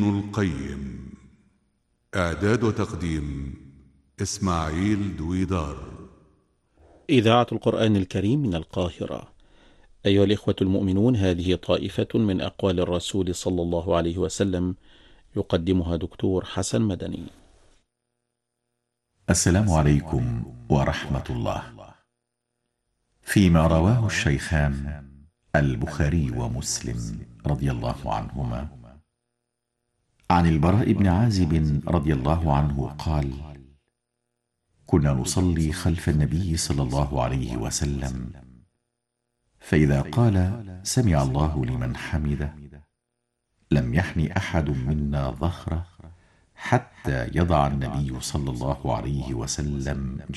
ابن القيم. إعداد وتقديم إسماعيل دويدار. إذاعة القرآن الكريم من القاهرة. أيها الإخوة المؤمنون، هذه طائفة من أقوال الرسول صلى الله عليه وسلم، يقدمها دكتور حسن مدني. السلام عليكم ورحمة الله. فيما رواه الشيخان البخاري ومسلم رضي الله عنهما عن البراء بن عازب رضي الله عنه قال: كنا نصلي خلف النبي صلى الله عليه وسلم، فإذا قال سمع الله لمن حمده لم يحن أحد منا ظهره حتى يضع النبي صلى الله عليه وسلم